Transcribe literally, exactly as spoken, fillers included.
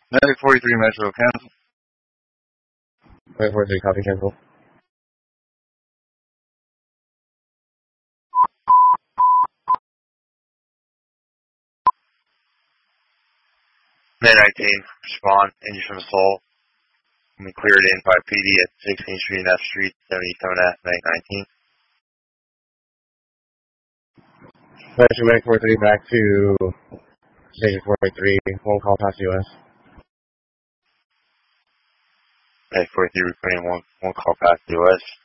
Medic forty-three Metro, cancel. Medic forty-three, copy, cancel. Med nineteen, respond, injured from assault. We cleared in by P D at sixteenth Street and F Street, seventy-seven F, Medic nineteen. Metro Medic forty-three back to Station forty-three, one call past U S. Medic forty-three, reporting one, one call past U S.